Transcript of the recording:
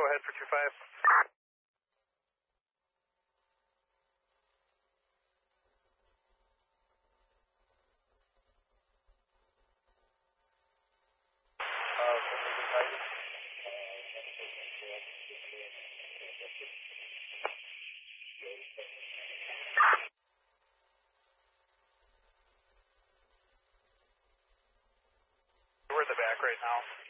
ahead for 25. We're in the back right now.